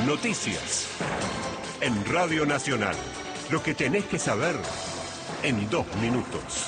Noticias. En Radio Nacional. Lo que tenés que saber en 2 minutos.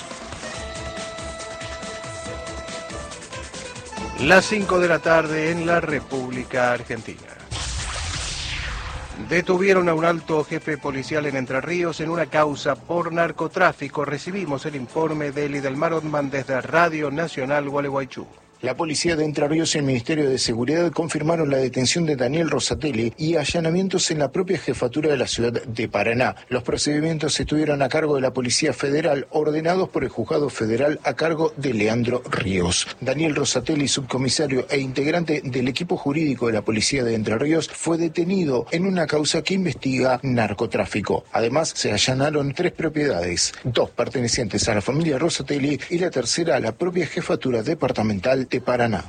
Las 5 de la tarde en la República Argentina. Detuvieron a un alto jefe policial en Entre Ríos en una causa por narcotráfico. Recibimos el informe de Eli del Mar Otman desde Radio Nacional Gualeguaychú. La policía de Entre Ríos y el Ministerio de Seguridad confirmaron la detención de Daniel Rosatelli y allanamientos en la propia jefatura de la ciudad de Paraná. Los procedimientos estuvieron a cargo de la Policía Federal, ordenados por el Juzgado Federal a cargo de Leandro Ríos. Daniel Rosatelli, subcomisario e integrante del equipo jurídico de la Policía de Entre Ríos, fue detenido en una causa que investiga narcotráfico. Además, se allanaron 3 propiedades, 2 pertenecientes a la familia Rosatelli y la tercera a la propia jefatura departamental de Paraná.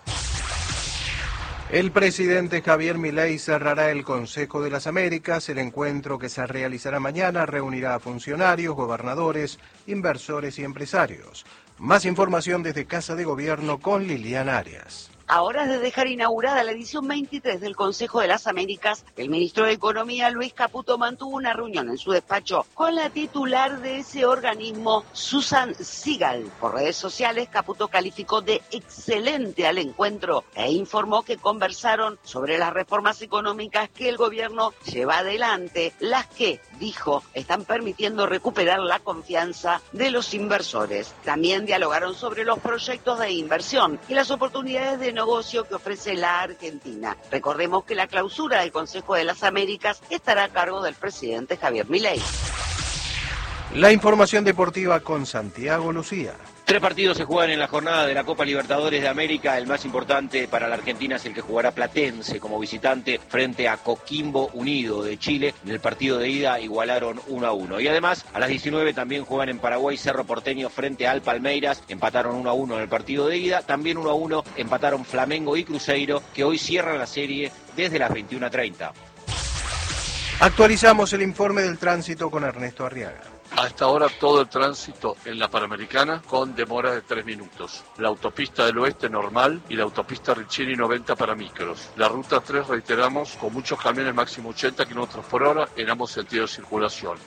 El presidente Javier Milei cerrará el Consejo de las Américas. El encuentro que se realizará mañana reunirá a funcionarios, gobernadores, inversores y empresarios. Más información desde Casa de Gobierno con Liliana Arias. A horas de dejar inaugurada la edición 23 del Consejo de las Américas, el ministro de Economía, Luis Caputo, mantuvo una reunión en su despacho con la titular de ese organismo, Susan Sigal. Por redes sociales, Caputo calificó de excelente al encuentro e informó que conversaron sobre las reformas económicas que el gobierno lleva adelante, las que, dijo, están permitiendo recuperar la confianza de los inversores. También dialogaron sobre los proyectos de inversión y las oportunidades de negocio que ofrece la Argentina. Recordemos que la clausura del Consejo de las Américas estará a cargo del presidente Javier Milei. La información deportiva con Santiago Lucía. 3 partidos se juegan en la jornada de la Copa Libertadores de América. El más importante para la Argentina es el que jugará Platense como visitante frente a Coquimbo Unido de Chile. En el partido de ida igualaron 1-1. Y además, a las 19 también juegan en Paraguay Cerro Porteño frente al Palmeiras. Empataron 1-1 en el partido de ida. También 1-1 empataron Flamengo y Cruzeiro, que hoy cierran la serie desde las 21:30. Actualizamos el informe del tránsito con Ernesto Arriaga. Hasta ahora todo el tránsito en la Panamericana con demora de 3 minutos. La autopista del oeste normal y la autopista Riccieri 90 para micros. La ruta 3, reiteramos, con muchos camiones máximo 80 km por hora en ambos sentidos de circulación.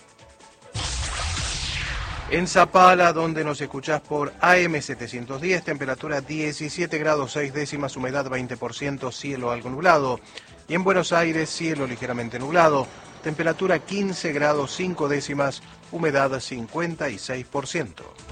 En Zapala, donde nos escuchás por AM 710, temperatura 17 grados 6 décimas, humedad 20%, cielo algo nublado. Y en Buenos Aires, cielo ligeramente nublado, temperatura 15 grados 5 décimas, humedad 56%.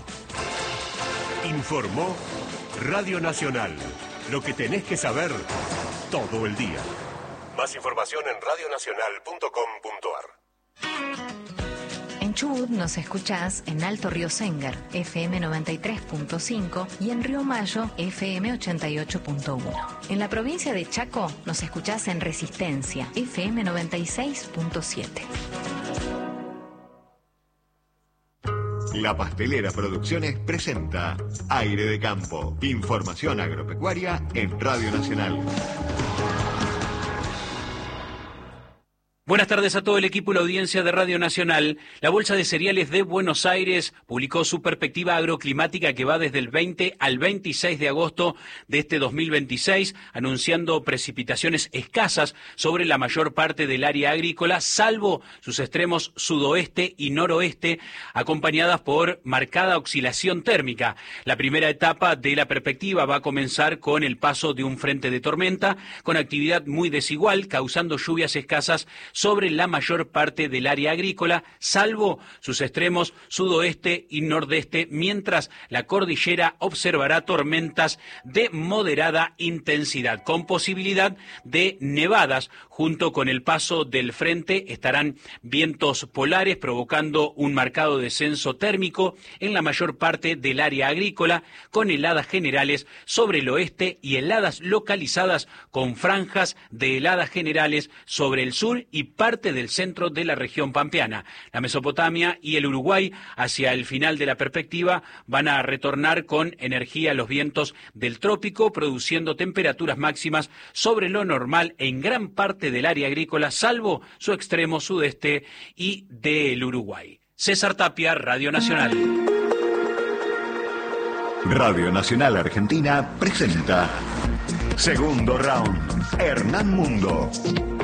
Informó Radio Nacional. Lo que tenés que saber todo el día. Más información en radionacional.com.ar. En Chubut nos escuchás en Alto Río Séngar, FM 93.5 y en Río Mayo, FM 88.1. En la provincia de Chaco nos escuchás en Resistencia, FM 96.7. La Pastelera Producciones presenta Aire de Campo. Información agropecuaria en Radio Nacional. Buenas tardes a todo el equipo y la audiencia de Radio Nacional. La Bolsa de Cereales de Buenos Aires publicó su perspectiva agroclimática que va desde el 20 al 26 de agosto de este 2026, anunciando precipitaciones escasas sobre la mayor parte del área agrícola, salvo sus extremos sudoeste y noroeste, acompañadas por marcada oscilación térmica. La primera etapa de la perspectiva va a comenzar con el paso de un frente de tormenta, con actividad muy desigual, causando lluvias escasas sobre la mayor parte del área agrícola, salvo sus extremos sudoeste y nordeste, mientras la cordillera observará tormentas de moderada intensidad, con posibilidad de nevadas. Junto con el paso del frente estarán vientos polares provocando un marcado descenso térmico en la mayor parte del área agrícola, con heladas generales sobre el oeste y heladas localizadas con franjas de heladas generales sobre el sur y parte del centro de la región pampeana. La Mesopotamia y el Uruguay, hacia el final de la perspectiva, van a retornar con energía los vientos del trópico, produciendo temperaturas máximas sobre lo normal en gran parte del área agrícola, salvo su extremo sudeste y del Uruguay. César Tapia, Radio Nacional. Radio Nacional Argentina presenta Segundo Round, Hernán Mundo.